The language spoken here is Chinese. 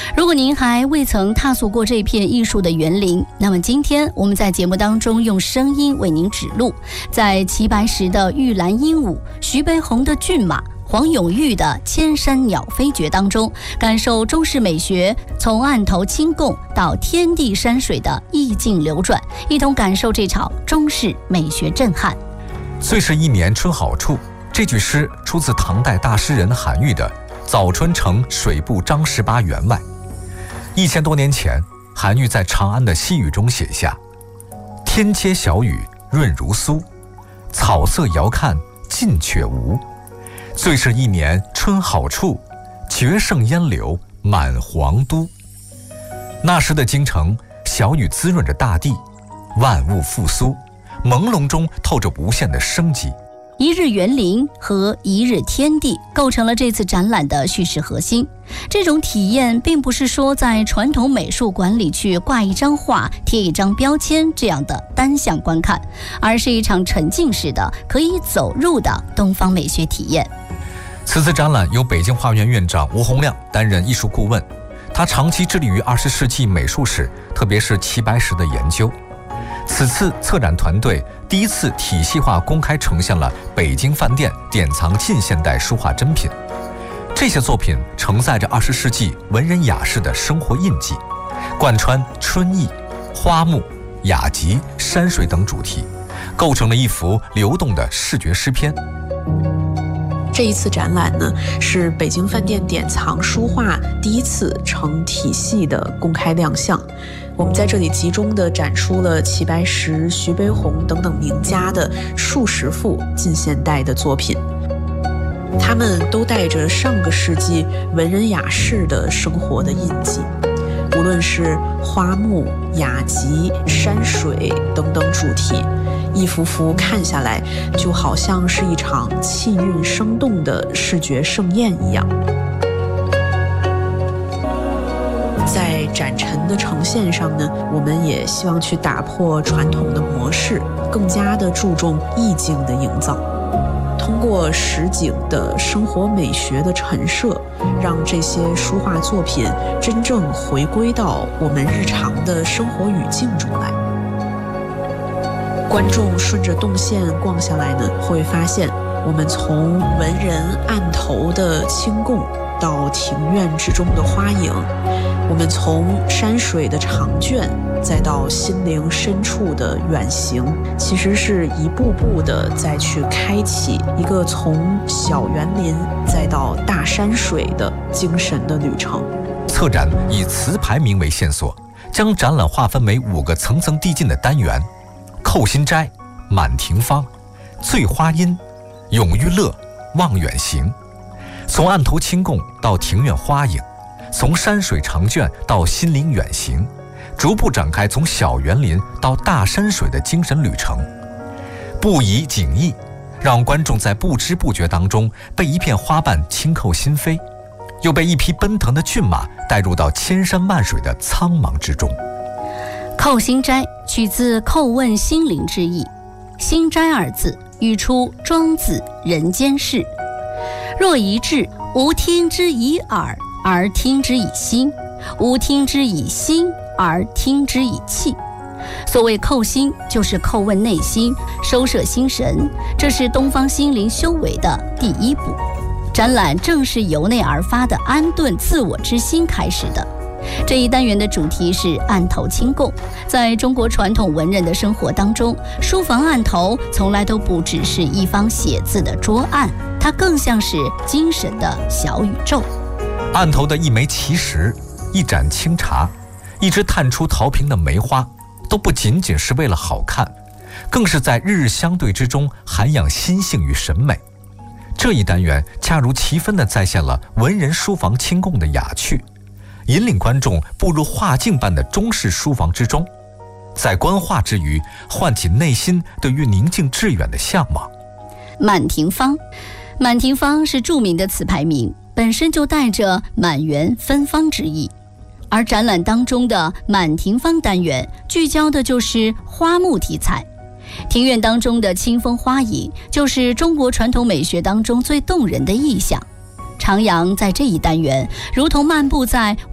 如果您还未曾踏足过这片艺术的园林，那么今天我们在节目当中用声音为您指路，在齐白石的玉兰鹦鹉、徐悲鸿的骏马、黄永玉的千山鸟飞绝当中，感受中式美学从案头清供到天地山水的意境流转，一同感受这场中式美学震撼。 岁是一年春好处，这句诗出自唐代大诗人韩愈的《早春呈水部张十八员外》。1000多年前，韩愈在长安的西雨中写下：天街小雨润如酥，草色遥看近却无。最是一年春好处，绝胜烟柳满皇都。那时的京城，小雨滋润着大地，万物复苏，朦胧中透着无限的生机。 一日园林和一日天地构成了这次展览的叙事核心。这种体验并不是说在传统美术馆里去挂一张画、贴一张标签这样的单向观看，而是一场沉浸式的可以走入的东方美学体验。 此次展览由北京画院院长吴洪亮担任艺术顾问，他长期致力于20世纪美术史，特别是齐白石的研究。此次策展团队第一次体系化公开呈现了北京饭店典藏近现代书画珍品。这些作品承载着20世纪文人雅士的生活印记，贯穿春意、花木、雅集、山水等主题，构成了一幅流动的视觉诗篇。 这一次展览呢，是北京饭店典藏书画第一次成体系的公开亮相。我们在这里集中地展出了齐白石、徐悲鸿等等名家的数十幅近现代的作品，他们都带着上个世纪文人雅士的生活的印记。无论是花木、雅集、山水等等主题，一幅幅看下来，就好像是一场气韵生动的视觉盛宴一样。在展陈的呈现上呢，我们也希望去打破传统的模式，更加的注重意境的营造。通过实景的生活美学的陈设，让这些书画作品真正回归到我们日常的生活语境中来。观众顺着动线逛下来呢，会发现我们从文人案头的清供到庭院之中的花影，我们从山水的长卷再到心灵深处的远行，其实是一步步的再去开启一个从小园林再到大山水的精神的旅程。 策展以词牌名为线索，将展览划分为5个层层递进的单元：扣心斋、满庭芳、醉花阴、咏玉乐、望远行。从案头清供到庭院花影，从山水长卷到心灵远行，逐步展开从小园林到大山水的精神旅程。不移景意，让观众在不知不觉当中被一片花瓣轻扣心扉，又被一匹奔腾的骏马带入到千山万水的苍茫之中。 扣心斋取自叩问心灵之意，心斋二字语出庄子人间世。若一志，吾听之以耳，而听之以心；吾听之以心，而听之以气。所谓叩心，就是叩问内心，收摄心神，这是东方心灵修为的第一步。展览正是由内而发的安顿自我之心开始的。这一单元的主题是案头清供。在中国传统文人的生活当中，书房案头从来都不只是一方写字的桌案，它更像是精神的小宇宙。 案头的一枚奇石、一盏清茶、一只探出桃瓶的梅花，都不仅仅是为了好看，更是在日日相对之中涵养心性与审美。这一单元恰如其分地再现了文人书房清供的雅趣，引领观众步入画境般的中式书房之中，在观画之余唤起内心对于宁静致远的向往。 满庭芳，满庭芳是著名的词牌名，本身就带着满园芬芳之意。而展览当中的满庭芳单元聚焦的就是花木题材，庭院当中的清风花影就是中国传统美学当中最动人的意象。徜徉在这一单元，如同漫步在